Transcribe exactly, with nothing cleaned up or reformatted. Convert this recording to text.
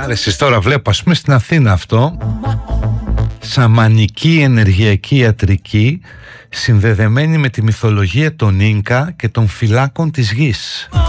άρεσες τώρα, βλέπω ας πούμε στην Αθήνα αυτό. Σαμανική ενεργειακή ιατρική συνδεδεμένη με τη μυθολογία των Ίνκα και των φυλάκων της γης.